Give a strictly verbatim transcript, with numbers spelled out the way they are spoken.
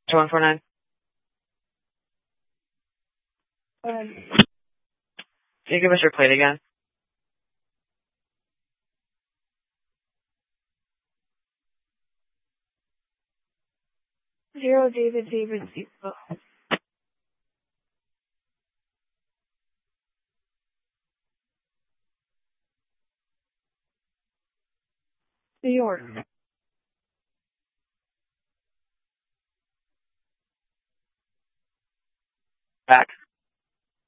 two one four nine. Um, Can you give us your plate again? zero David David zero. New York. Back.